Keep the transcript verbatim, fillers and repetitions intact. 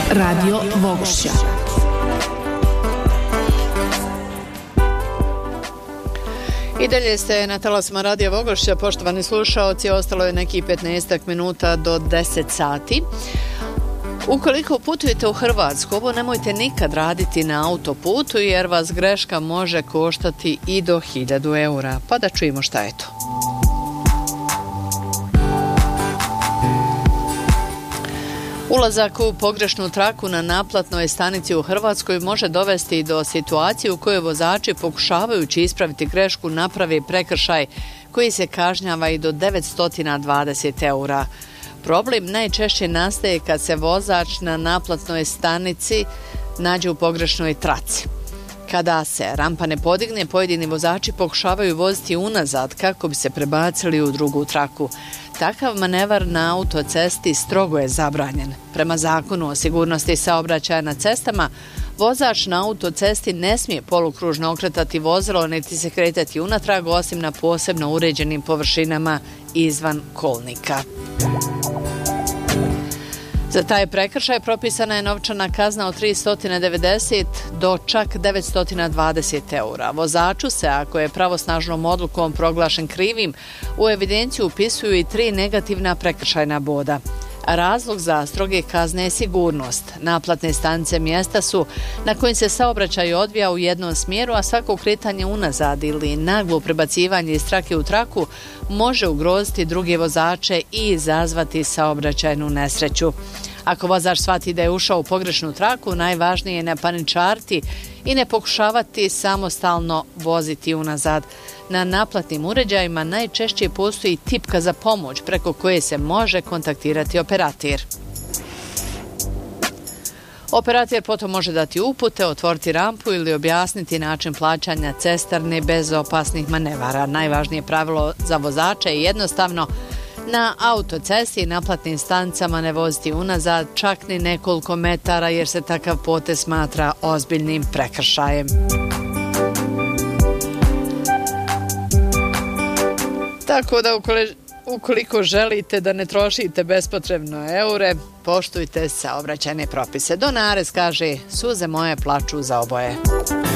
Radio Vogošća. I dalje ste na talasima Radio Vogošća, poštovani slušaoci, ostalo je nekih petnaestak minuta do deset sati. Ukoliko putujete u Hrvatsku, ovo nemojte nikad raditi na autoputu jer vas greška može koštati i do hiljadu eura. Pa da čujemo šta je to. Ulazak u pogrešnu traku na naplatnoj stanici u Hrvatskoj može dovesti do situacije u kojoj vozači pokušavajući ispraviti grešku naprave prekršaj koji se kažnjava i do devetsto dvadeset eura. Problem najčešće nastaje kad se vozač na naplatnoj stanici nađe u pogrešnoj traci. Kada se rampa ne podigne, pojedini vozači pokušavaju voziti unazad kako bi se prebacili u drugu traku. Takav manevar na autocesti strogo je zabranjen. Prema zakonu o sigurnosti saobraćaja na cestama, vozač na autocesti ne smije polukružno okretati vozilo niti se kretati unatrag osim na posebno uređenim površinama izvan kolnika. Za taj prekršaj propisana je novčana kazna od tristo devedeset do čak devetsto dvadeset eura. Vozaču se, ako je pravosnažnom odlukom proglašen krivim, u evidenciju upisuju i tri negativna prekršajna boda. Razlog za stroge kazne je sigurnost. Naplatne stanice mjesta su na kojim se saobraćaj odvija u jednom smjeru, a svako kretanje unazad ili naglo prebacivanje iz trake u traku može ugroziti druge vozače i izazvati saobraćajnu nesreću. Ako vozač shvati da je ušao u pogrešnu traku, najvažnije je ne paničariti i ne pokušavati samostalno voziti unazad. Na naplatnim uređajima najčešće postoji tipka za pomoć preko koje se može kontaktirati operater. Operater potom može dati upute, otvoriti rampu ili objasniti način plaćanja cestarne bez opasnih manevara. Najvažnije pravilo za vozača je jednostavno: na autocesti i naplatnim stanicama ne voziti unazad čak ni nekoliko metara jer se takav potez smatra ozbiljnim prekršajem. Tako da ukoliko želite da ne trošite bespotrebno eure, poštujte saobraćajne propise. Donares kaže: suze moje plaču za oboje.